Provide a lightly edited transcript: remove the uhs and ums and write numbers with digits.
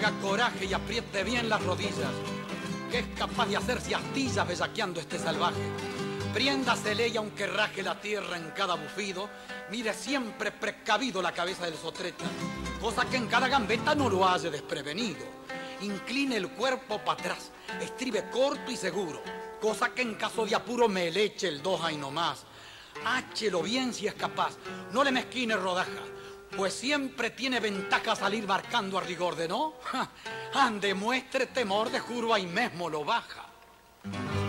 Haga coraje y apriete bien las rodillas, que es capaz de hacerse astillas bellaqueando este salvaje. Priéndasele y aunque raje la tierra en cada bufido, mire siempre precavido la cabeza del sotreta, cosa que en cada gambeta no lo halle desprevenido. Incline el cuerpo para atrás, estribe corto y seguro, cosa que en caso de apuro me le eche el 2 ahí nomás. Háchelo bien si es capaz, no le mezquine rodaja, pues siempre tiene ventaja salir marcando a rigor de no. Ande, muestre temor, de juro ahí mismo lo baja.